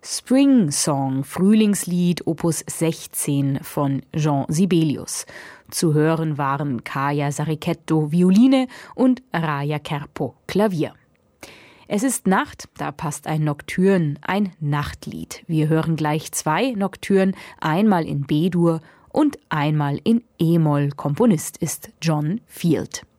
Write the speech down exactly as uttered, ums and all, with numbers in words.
Spring Song, Frühlingslied Opus sechzehn von Jean Sibelius. Zu hören waren Kaja Sarichetto Violine und Raja Kerpo Klavier. Es ist Nacht, da passt ein Nocturne, ein Nachtlied. Wir hören gleich zwei Nocturne, einmal in B-Dur und einmal in E-Moll. Komponist ist John Field.